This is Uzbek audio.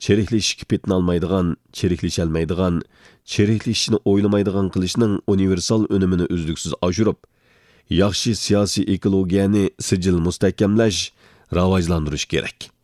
cheriklashishga petinolmaydigan, cheriklasholmaydigan, cheriklashishni o'ylamaydigan qilishning universal unumini uzluksiz oshirib, yaxshi siyosiy ekologiyani sijil mustahkamlash, rivojlantirish kerak.